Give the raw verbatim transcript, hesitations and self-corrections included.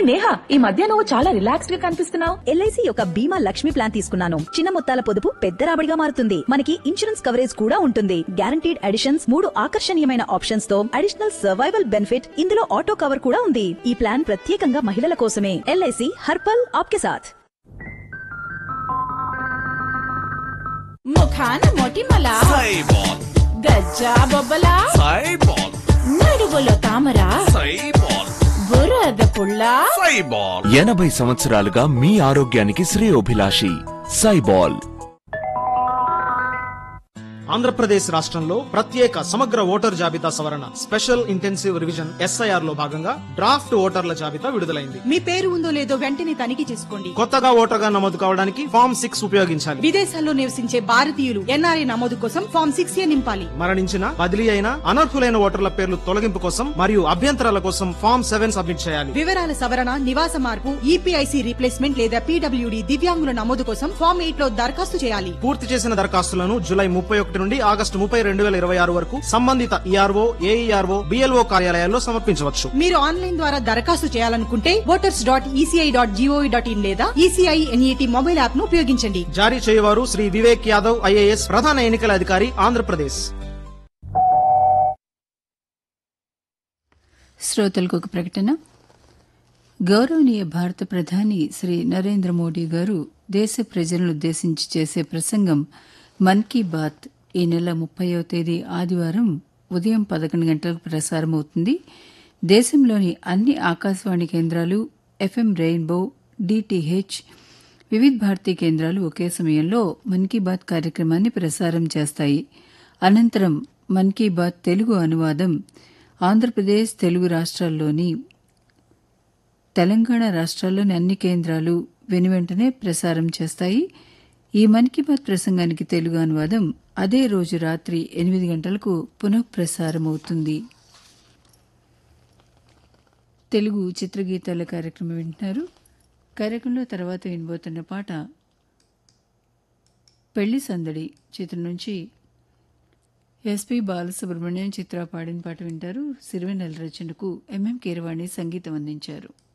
నేహా, ఈ మధ్య నువ్వు చాలా రిలాక్స్డ్ గా కనిపిస్తున్నావు. ఎల్ఐసి యొక్క బీమా లక్ష్మి ప్లాన్ తీసుకున్నాను. చిన్న మొత్తాల పొదుపు పెద్ద రాబడిగా మారుతుంది. మనకి ఇన్సూరెన్స్ కవరేజ్ కూడా ఉంటుంది. గ్యారంటీడ్ అడిషన్స్, మూడు ఆకర్షణీయమైన ఆప్షన్స్ తో అడిషనల్ సర్వైవల్ బెనిఫిట్, ఇందులో ఆటో కవర్ కూడా ఉంది. ఈ ప్లాన్ ప్రత్యేకంగా మహిళల కోసమే. ఎల్ఐసి హర్పల్ ఆప్కే సాథ్. ముఖాన మొటిమల సైబాల్, గజ్జా బొబ్బల సైబాల్, నడువులో తామర సైబాల్, బురద పుల్ల సైబాల్. ఎనభై సంవత్సరాలుగా మీ ఆరోగ్యానికి శ్రేయోభిలాషి సైబాల్. ఆంధ్రప్రదేశ్ రాష్ట్రంలో ప్రత్యేక సమగ్ర ఓటర్ జాబితా సవరణ స్పెషల్ ఇంటెన్సివ్ రివిజన్ ఎస్ఐఆర్ లో భాగంగా డ్రాఫ్ట్ ఓటర్ల జాబితా విడుదలైంది. మీ పేరు ఉందో లేదో వెంటనే తనిఖీ చేసుకోండి. కొత్తగా ఓటర్గా నమోదు కావడానికి ఫామ్ సిక్స్ ఉపయోగించాలి. విదేశాల్లో నివసించే భారతీయులు ఎన్ఆర్ఐ నమోదు కోసం ఫామ్ సిక్స్ ఏ నింపాలి. మరణించిన, బదిలీ అయిన అనర్హులైన ఓటర్ల పేర్లు తొలగింపు కోసం మరియు అభ్యంతరాల కోసం ఫామ్ సెవెన్ సబ్మిట్ చేయాలి. వివరాల సవరణ, నివాస మార్పు, ఈపీఐసి రీప్లేస్మెంట్ లేదా పీడబ్ల్యూడీ దివ్యాంగుల నమోదు కోసం ఫామ్ ఎయిట్ లో దరఖాస్తు చేయాలి. పూర్తి చేసిన దరఖాస్తులను జూలై ముప్పై ఒకటి నుండి ఆగస్టు ముప్పై రెండు వేల ఇరవై ఆరు వరకు సంబంధిత ఈఆర్ఓ, ఏఈఆర్ఓ, బిఎల్ఓ కార్యాలయాల్లో సమర్పించవచ్చు. మీరు ఆన్లైన్ ద్వారా దరఖాస్తు చేయాలనుకుంటే voters dot ECI dot GOV dot in లేదా ఈసీఐ ఎన్ఈటీ మొబైల్ యాప్ ను ఉపయోగించండి. జారీ చేయవారు శ్రీ వివేక్ యాదవ్, ఐఏఎస్, ప్రధాన ఎన్నికల అధికారి, ఆంధ్రప్రదేశ్. శ్రోతలకు ఒక ప్రకటన. గౌరవనీయ భారత ప్రధాని శ్రీ నరేంద్ర మోడీ గారు దేశ ప్రజలను ఉద్దేశించి చేసే ప్రసంగం మన్ కీ బాత్ ఈ నెల ముప్పైవ తేదీ ఆదివారం ఉదయం పదకొండు గంటలకు ప్రసారమవుతుంది. దేశంలోని అన్ని ఆకాశవాణి కేంద్రాలు, FM rainbow, DTH, Vividh Bharati కేంద్రాలు ఒకే సమయంలో మన్ కీ బాత్ కార్యక్రమాన్ని ప్రసారం చేస్తాయి. అనంతరం మన్ కీ బాత్ తెలుగు అనువాదం ఆంధ్రప్రదేశ్, తెలుగు రాష్ట్రాల్లోని, తెలంగాణ రాష్ట్రాల్లోని అన్ని కేంద్రాలు వెనువెంటనే ప్రసారం చేస్తాయి. ఈ మన్ కీ బాత్ ప్రసంగానికి తెలుగు అనువాదం అదే రోజు రాత్రి ఎనిమిది గంటలకు పునఃప్రసారమవుతుంది. తెలుగు చిత్రగీతాల కార్యక్రమం వింటున్నారు. కార్యక్రమంలో తర్వాత వినబోతున్న పాట పెళ్లి సందడి చిత్రం నుంచి ఎస్పి బాలసుబ్రహ్మణ్యం, చిత్ర పాడిన పాట వింటారు. సిరివెన్నెల రచనకు ఎంఎం కీరవాణి సంగీతం అందించారు.